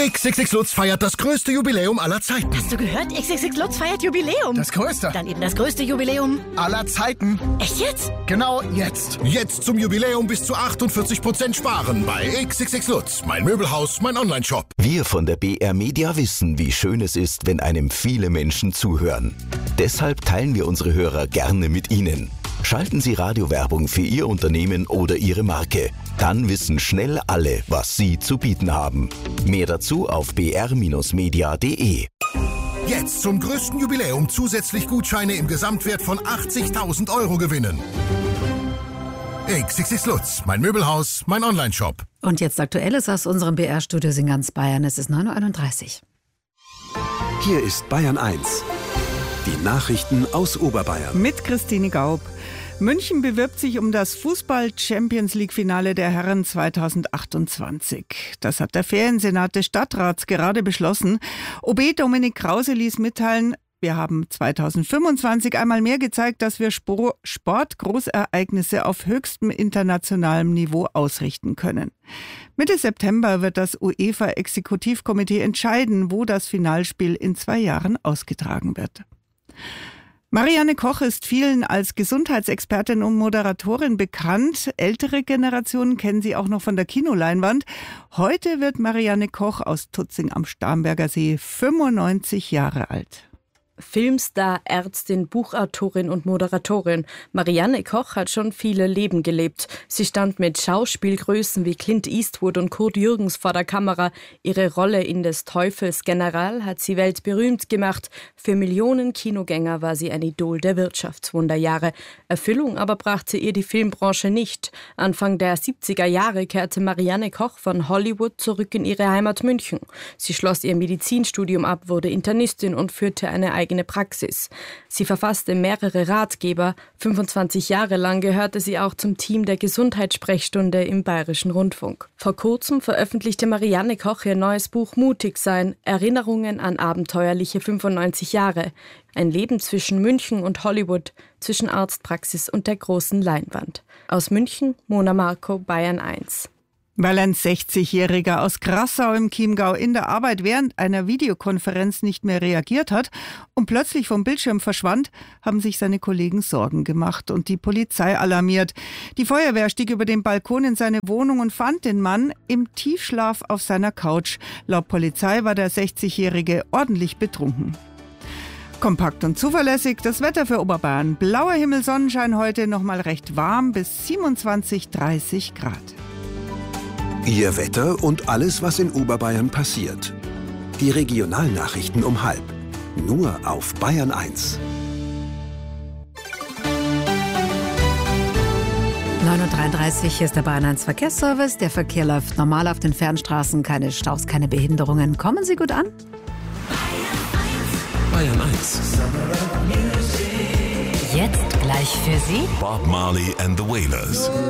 XXX Lutz feiert das größte Jubiläum aller Zeiten. Hast du gehört? XXX Lutz feiert Jubiläum. Das größte. Dann eben das größte Jubiläum aller Zeiten. Echt jetzt? Genau jetzt. Jetzt zum Jubiläum bis zu 48% sparen bei XXX Lutz. Mein Möbelhaus, mein Onlineshop. Wir von der BR Media wissen, wie schön es ist, wenn einem viele Menschen zuhören. Deshalb teilen wir unsere Hörer gerne mit Ihnen. Schalten Sie Radiowerbung für Ihr Unternehmen oder Ihre Marke. Dann wissen schnell alle, was Sie zu bieten haben. Mehr dazu auf br-media.de. Jetzt zum größten Jubiläum zusätzlich Gutscheine im Gesamtwert von 80.000 € gewinnen. XXX Lutz, mein Möbelhaus, mein Onlineshop. Und jetzt Aktuelles aus unserem BR-Studio in ganz Bayern. Es ist 9.31 Uhr. Hier ist Bayern 1. Die Nachrichten aus Oberbayern. Mit Christine Gaub. München bewirbt sich um das Fußball-Champions-League-Finale der Herren 2028. Das hat der Feriensenat des Stadtrats gerade beschlossen. OB Dominik Krause ließ mitteilen, wir haben 2025 einmal mehr gezeigt, dass wir Sportgroßereignisse auf höchstem internationalem Niveau ausrichten können. Mitte September wird das UEFA-Exekutivkomitee entscheiden, wo das Finalspiel in 2 Jahren ausgetragen wird. Marianne Koch ist vielen als Gesundheitsexpertin und Moderatorin bekannt. Ältere Generationen kennen sie auch noch von der Kinoleinwand. Heute wird Marianne Koch aus Tutzing am Starnberger See 95 Jahre alt. Filmstar, Ärztin, Buchautorin und Moderatorin. Marianne Koch hat schon viele Leben gelebt. Sie stand mit Schauspielgrößen wie Clint Eastwood und Kurt Jürgens vor der Kamera. Ihre Rolle in des Teufels General hat sie weltberühmt gemacht. Für Millionen Kinogänger war sie ein Idol der Wirtschaftswunderjahre. Erfüllung aber brachte ihr die Filmbranche nicht. Anfang der 70er Jahre kehrte Marianne Koch von Hollywood zurück in ihre Heimat München. Sie schloss ihr Medizinstudium ab, wurde Internistin und führte eine eigene Praxis. Sie verfasste mehrere Ratgeber. 25 Jahre lang gehörte sie auch zum Team der Gesundheitssprechstunde im Bayerischen Rundfunk. Vor kurzem veröffentlichte Marianne Koch ihr neues Buch Mutig sein, Erinnerungen an abenteuerliche 95 Jahre. Ein Leben zwischen München und Hollywood, zwischen Arztpraxis und der großen Leinwand. Aus München, Mona Marco, Bayern 1. Weil ein 60-Jähriger aus Grassau im Chiemgau in der Arbeit während einer Videokonferenz nicht mehr reagiert hat und plötzlich vom Bildschirm verschwand, haben sich seine Kollegen Sorgen gemacht und die Polizei alarmiert. Die Feuerwehr stieg über den Balkon in seine Wohnung und fand den Mann im Tiefschlaf auf seiner Couch. Laut Polizei war der 60-Jährige ordentlich betrunken. Kompakt und zuverlässig das Wetter für Oberbayern. Blauer Himmel, Sonnenschein heute, nochmal recht warm bis 27-30 Grad. Ihr Wetter und alles, was in Oberbayern passiert. Die Regionalnachrichten um 12:30. Nur auf Bayern 1. 9.33 Uhr, hier ist der Bayern 1 Verkehrsservice. Der Verkehr läuft normal auf den Fernstraßen, keine Staus, keine Behinderungen. Kommen Sie gut an? Bayern 1. Jetzt gleich für Sie Bob Marley and the Wailers.